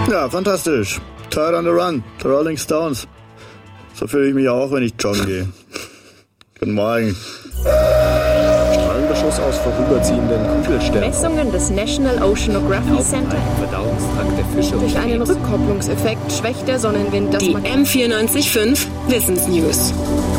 Ja, fantastisch. Tired on the Run, The Rolling Stones. So fühle ich mich auch, wenn ich joggen gehe. Guten Morgen. Strahlenbeschuss aus vorüberziehenden Kugelsternen. Messungen des National Oceanography Center. Verdauungstrakt der Fische. Durch einen Rückkopplungseffekt schwächt der Sonnenwind das Die M94.5 Wissensnews.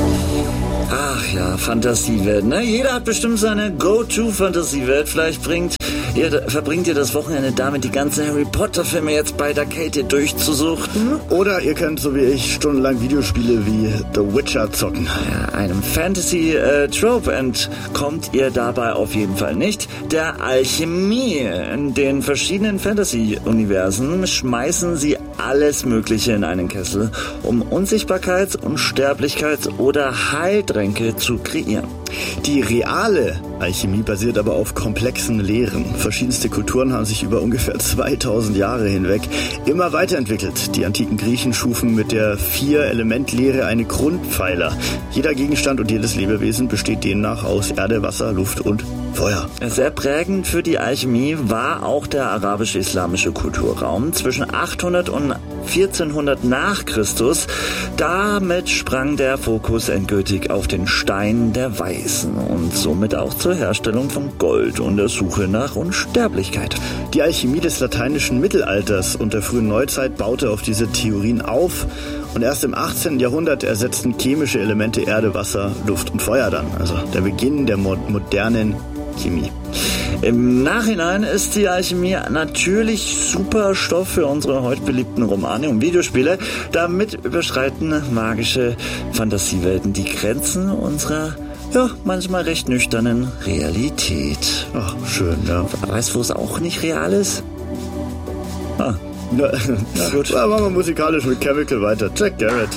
Ach ja, Fantasiewelt, ne? Jeder hat bestimmt seine Go-To-Fantasiewelt. Vielleicht verbringt ihr das Wochenende damit, die ganzen Harry Potter-Filme jetzt bei der Kate durchzusuchten. Oder ihr könnt, so wie ich, stundenlang Videospiele wie The Witcher zocken. Ja, einem Fantasy-Trope entkommt ihr dabei auf jeden Fall nicht. Der Alchemie. In den verschiedenen Fantasy-Universen schmeißen sie alles Mögliche in einen Kessel, um Unsichtbarkeits-, Unsterblichkeits- oder Heiltränke zu kreieren. Die reale Alchemie basiert aber auf komplexen Lehren. Verschiedenste Kulturen haben sich über ungefähr 2000 Jahre hinweg immer weiterentwickelt. Die antiken Griechen schufen mit der 4-Element-Lehre eine Grundpfeiler. Jeder Gegenstand und jedes Lebewesen besteht demnach aus Erde, Wasser, Luft und Feuer. Sehr prägend für die Alchemie war auch der arabisch-islamische Kulturraum zwischen 800 und 1400 nach Christus. Damit sprang der Fokus endgültig auf den Stein der Weisen und somit auch zur Herstellung von Gold und der Suche nach Unsterblichkeit. Die Alchemie des lateinischen Mittelalters und der frühen Neuzeit baute auf diese Theorien auf und erst im 18. Jahrhundert ersetzten chemische Elemente Erde, Wasser, Luft und Feuer dann. Also der Beginn der modernen Chemie. Im Nachhinein ist die Alchemie natürlich super Stoff für unsere heute beliebten Romane und Videospiele. Damit überschreiten magische Fantasiewelten die Grenzen unserer manchmal recht nüchternen Realität. Ach, schön, ja. Weißt du, wo es auch nicht real ist? Na gut. Machen wir musikalisch mit Chemical weiter. Jack Garrett.